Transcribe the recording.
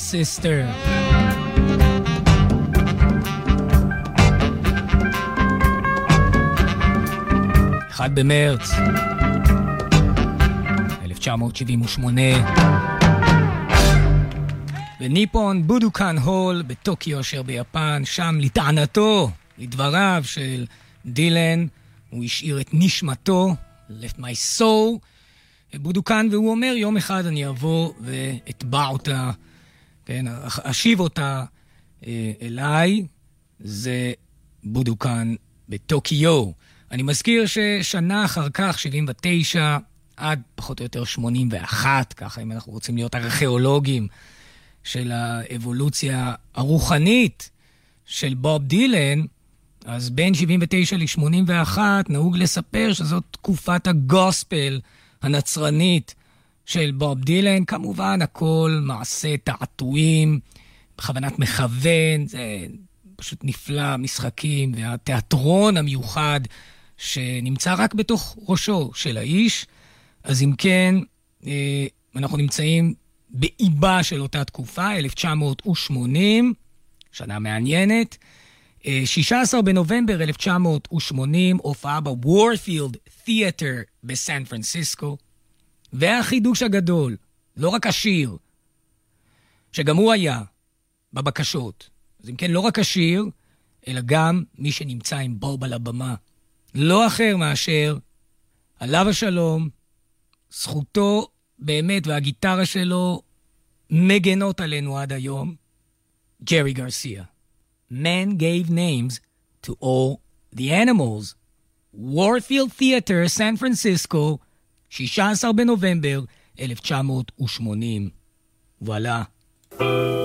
Sister. אחד במרץ 1978 בניפון בודוקן הול בטוקיו אשר ביפן. שם לטענתו, לדבריו של דילן, הוא השאיר את נשמתו, left my soul בודוקן, והוא אומר יום אחד אני אבוא ואתבע אותה, כן, אשיב אותה אליי. זה בודוקן בטוקיו. אני מזכיר ששנה אחר כך, 79 עד פחות או יותר 81, ככה אם אנחנו רוצים להיות ארכיאולוגים של האבולוציה הרוחנית של בוב דילן, אז בין 79 ל-81 נהוג לספר שזאת תקופת הגוספל הנצרנית של בוב דילן. כמובן הכל מעשה תעתועים, בכוונת מכוון, זה פשוט נפלא, משחקים והתיאטרון המיוחד שנמצא רק בתוך ראשו של האיש. אז אם כן, אנחנו נמצאים באיבה של אותה תקופה, 1980, שנה מעניינת. 16 בנובמבר 1980, הופעה בוורפילד תיאטר בסן פרנסיסקו. והחידוש הגדול, לא רק השיר, שגם הוא היה בבקשות. אז אם כן, לא רק השיר, אלא גם מי שנמצא עם בוב על הבמה. לא אחר מאשר, עליו השלום, זכותו באמת והגיטרה שלו מגנות עלינו עד היום, ג'רי גרסיה. Men gave names to all the animals. Warfield Theater, סן פרנסיסקו, 16 בנובמבר 1980. וואלה.